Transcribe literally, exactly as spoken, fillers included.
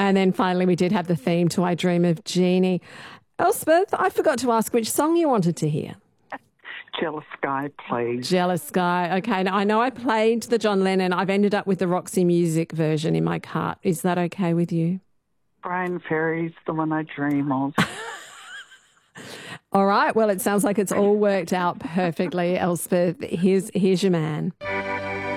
And then finally we did have the theme to I Dream of Jeannie. Elspeth, I forgot to ask which song you wanted to hear. Jealous Guy, please. Jealous Guy. Okay, now I know I played the John Lennon. I've ended up with the Roxy Music version in my cart. Is that okay with you? Brian Ferry's the one I dream of. All right. Well, it sounds like it's all worked out perfectly, Elspeth. Here's, here's your man.